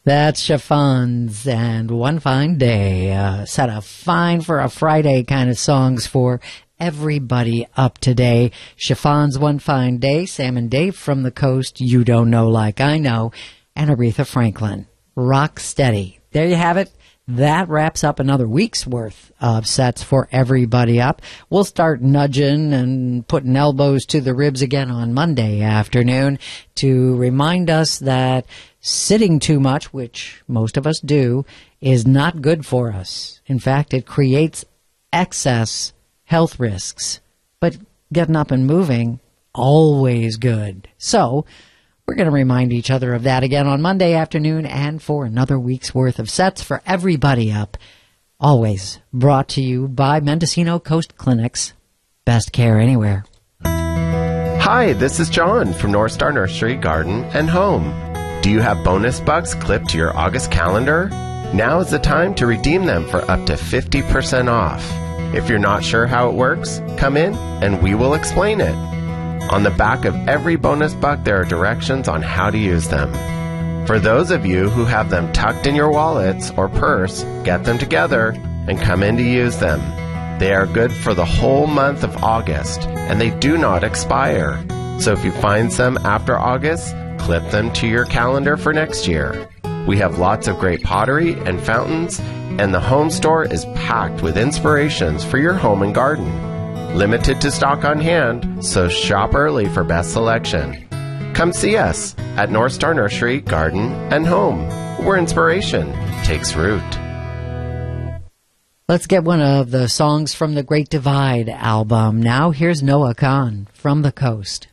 That's Chiffons and One Fine Day. Set of fine for a Friday kind of songs for everybody up today. Chiffons, One Fine Day, Sam and Dave from the Coast, You Don't Know Like I Know, and Aretha Franklin, Rock Steady. There you have it. That wraps up another week's worth of sets for everybody up. We'll start nudging and putting elbows to the ribs again on Monday afternoon to remind us that sitting too much, which most of us do, is not good for us. In fact, it creates excess health risks. But getting up and moving, always good. So we're going to remind each other of that again on Monday afternoon and for another week's worth of sets for everybody up. Always brought to you by Mendocino Coast Clinics. Best care anywhere. Hi, this is John from North Star Nursery, Garden and Home. Do you have bonus bucks clipped to your August calendar? Now is the time to redeem them for up to 50% off. If you're not sure how it works, come in and we will explain it. On the back of every bonus buck, there are directions on how to use them. For those of you who have them tucked in your wallets or purse, get them together and come in to use them. They are good for the whole month of August, and they do not expire. So if you find some after August, clip them to your calendar for next year. We have lots of great pottery and fountains, and the home store is packed with inspirations for your home and garden. Limited to stock on hand, so shop early for best selection. Come see us at North Star Nursery, Garden and Home, where inspiration takes root. Let's get one of the songs from the Great Divide album. Now here's Noah Kahan from the Coast.